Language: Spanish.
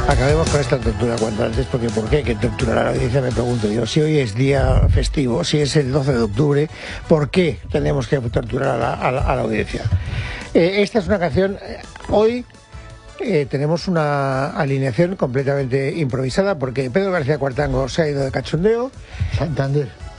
Acabemos con esta tortura cuanto antes, porque ¿por qué hay que torturar a la audiencia? Me pregunto yo. Si hoy es día festivo, si es el 12 de octubre, ¿por qué tenemos que torturar a la audiencia? Esta es una canción... Hoy tenemos una alineación completamente improvisada, porque Pedro García Cuartango se ha ido de cachondeo. Santander.